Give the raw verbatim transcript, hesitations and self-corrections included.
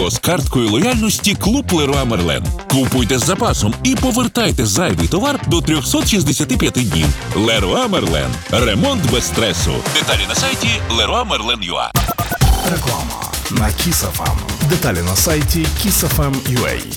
або з карткою лояльності Клуб Леруа Мерлен. Купуйте з запасом і повертайте зайвий товар до триста шістдесят п'ять днів. Леруа Мерлен. Ремонт без стресу. Деталі на сайті леруа мерлен крапка ю а. Реклама на Kiss еф ем. Деталі на сайті kiss еф ем крапка ю а.